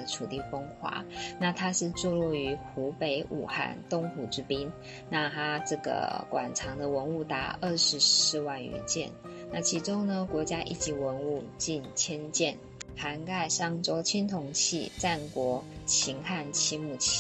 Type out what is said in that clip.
楚地风华。那它是坐落于湖北武汉东湖之滨，那它这个馆藏的文物达24万余件，那其中呢，国家一级文物近1000件，涵盖商周青铜器、战国、秦汉漆木器。